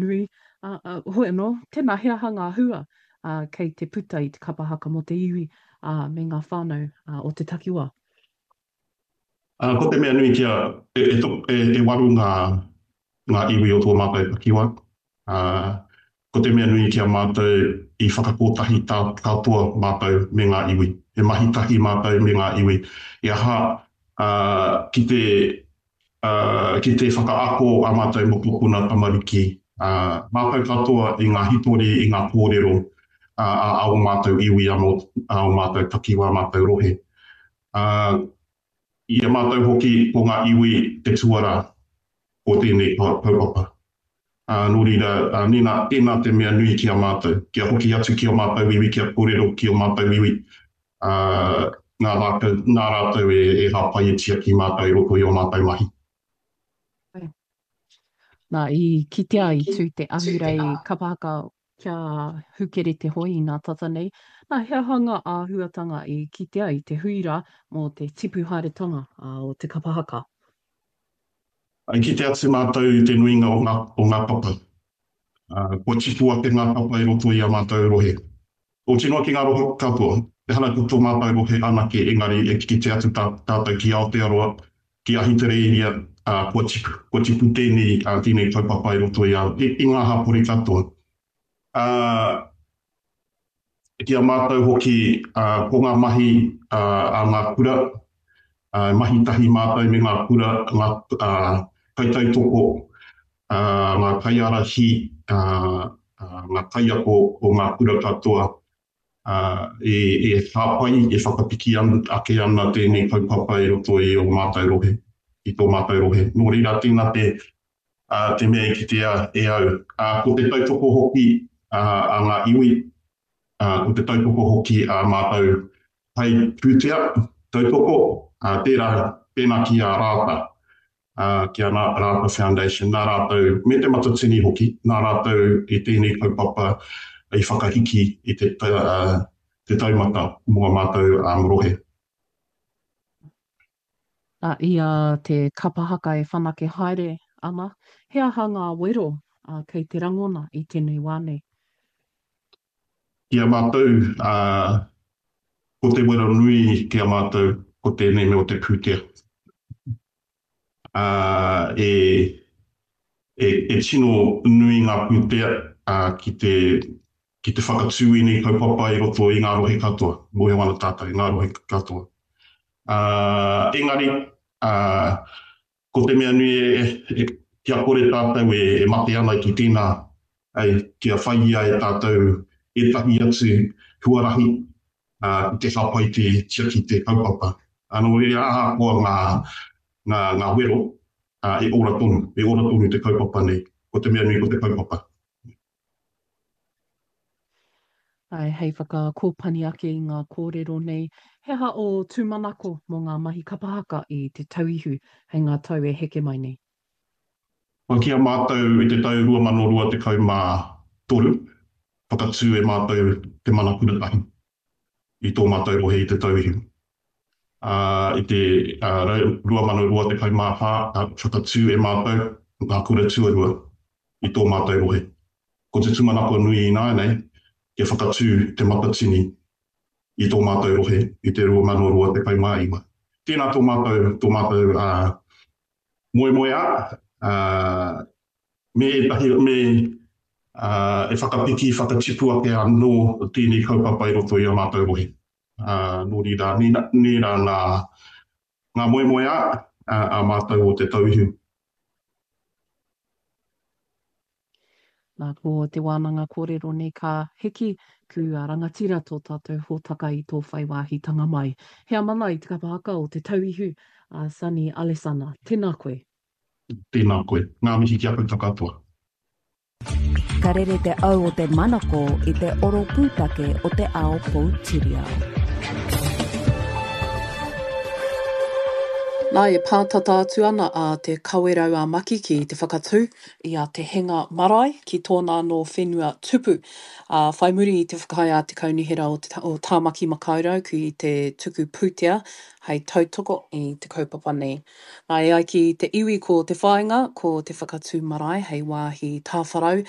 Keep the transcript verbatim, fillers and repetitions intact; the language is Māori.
nui. Uh, uh, hoi anō, tēnā hea hanga hua uh, kei te puta i te kapahaka mo te iwi uh, me ngā whānau uh, o te takiwa. Uh, ko te mea nui kia, e, e, e, e waru ngā, ngā iwi o tō mātou takiwa. Uh, ko te mea nui kia mātou i whakakotahi tā katoa mātou me ngā iwi. E mahitahi mātou me ngā iwi. I aha, uh, ki te, uh, ki te whakaako a mātou mo kopuna tamariki. Uh, mātou katoa i ngā hitori, i ngā kōrero, uh, a au mātou iwi a au mātou takiwa, mātou rohe. Uh, Ia mātou hoki ko ngā iwi te tuara o tēnei kaupapa. Uh, nō reira, uh, nina, tēnā te mea nui ki a mātou. Kia hoki atu ki o mātou iwi, kia kōrero ki o mātou iwi. Uh, ngā rātou, ngā rātou e, e hapai e tia ki mātou roko i o mātou mahi. Nā, i kitea i tū te ahurei kapahaka kia hukere te hoi i ngā tata nei. Nā, hea hanga a huatanga i kitea i te huira mō te tipu haeretanga uh, o te kapahaka. Ai ki te atu mātou te nuinga o ngā, o ngā papa. Uh, ko tipu ake ngā papa i roto i a mātou rohe. O tino ki ngā roho katoa, e hana kuto mātou rohe anake, engari e ki te atu tā, tātou ki Aotearoa, ki Ahitere iria, uh, ko tipu, ko tipu tēnei, uh, tēnei kaupapa i roto i a, i, i ngā hapori katoa. Uh, ki a mātou hoki, uh, ko ngā mahi uh, a ngā kura, uh, mahi tahi mātou me ngā kura, ngā uh, kaitautoko, uh, ngā kaiarahi, uh, uh, ngā kaiako o ngā kura katoa, uh, e, e whāpai, e whakapiki an, ake ana tēnei kaupapa i roto i o mātou rohe, i tō mātou rohe. Nō reira tēnā te, uh, te mea i ki te e au. Uh, ko te tautoko hoki uh, a ngā iwi, uh, ko te tautoko hoki a mātou hei pūtea, tautoko, uh, tērā, pēnā ki a rāta. Uh, ki a Rāta Foundation, nā rātou, me te matatini hoki, nā rātou i tēnei kaupapa i whakahiki i te, uh, te taumata mua mātou a um, rohe. Uh, ia te kapahaka e whanake haere ana, hea hanga wero uh, kei te rangona i tēnei wāne. Ki a mātou, uh, ko te wera nui ki a mātou, ko tēnei me o te pūtea. Uh, e, e, e tino nui ngā pūtea uh, ki, te, ki te whakatūi nei kaupapa i roto i ngā rohe katoa, mohe wana tātai, ngā rohe katoa. Uh, engari, uh, ko te mea nui e, e, kia kore tātou e, e mate ana ki tēnā, ai, kia whaia e tātou e tahi atu huarahi uh, te whapai te tia ki te kaupapa. Ano e aha koa ngā ngā, ngā wero uh, e ora tonu, e ora tonu te kaupapa nei, ko te mea nui ko te kaupapa. Ai, hei whakakōpani ake i ngā kōrero nei, heha o tūmanako mō ngā mahi kapahaka i te tauihu, hei ngā tau e heke mai nei. Wa kia mātou i te tau rua mano rua te kau mā toru, whakatū e mātou te mana kuratahi i tō mātou rohe i te tauihu. Uh, I te uh, rua mano rua te kau mā hā, uh, whakatū e mātou ngā kura tuarua i tō mātou rohe. Ko te tumanako nui i nāi nei, kia whakatū te matatini i tō mātou rohe i te rua mano rua te kau mā iwa. Tēnā tō mātou, tō mātou uh, moe moe a, uh, me tahi, me uh, e whakapiki, whakatipu ake anō tēnei kaupapa i roto i a mātou rohe. Uh, nō rira, nira ngā, ngā moe moe a, uh, a mātou o te tauihu. Nā ko te wānanga kōrero nei ka heki ku a rangatira tō tātou hōtaka i tō whaiwāhitanga mai. Hea mana i te kapahaka o te tauihu a uh, Sani Alesana. Tēnā koe. Tēnā koe. Ngā mihi ki aku takatoa. Ka rere te au o te manako i te oro pūtake o te ao Poutireo. Nā e pātata atu ana a te kawerau a maki ki te whakatū i a te henga marae ki tōna no whenua tupu. A whai muri i te whakaia a te kaunihera o, te, o Tāmaki Makaurau ki te tuku pūtea hei tautoko i te kaupapa nei. Nā e ai ki te iwi ko te whāinga ko te whakatū marae hei wāhi tāwharau